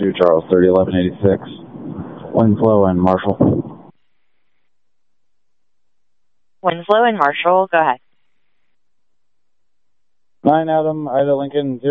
to Charles 301186. Winslow and Marshall. Winslow and Marshall, go ahead. 9 Adam, Ida Lincoln, 0.